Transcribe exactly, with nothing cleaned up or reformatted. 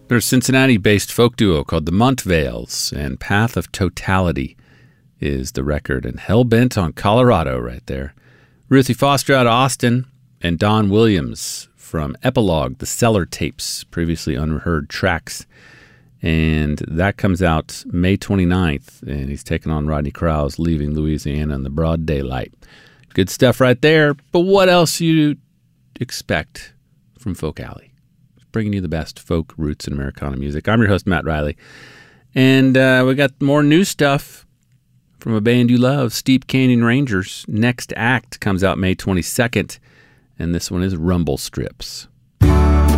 They're a Cincinnati-based folk duo called the Montvales, and Path of Totality is the record, and Hellbent on Colorado right there. Ruthie Foster out of Austin, and Don Williams from Epilogue, the Cellar Tapes, previously unheard tracks. And that comes out May twenty-ninth, and he's taking on Rodney Crowell's Leaving Louisiana in the Broad Daylight. Good stuff right there, but what else you expect from Folk Alley? Bringing you the best folk, roots, and Americana music. I'm your host, Matt Riley. And uh, we got more new stuff from a band you love, Steep Canyon Rangers. Next Act comes out May twenty-second, and this one is Rumble Strips.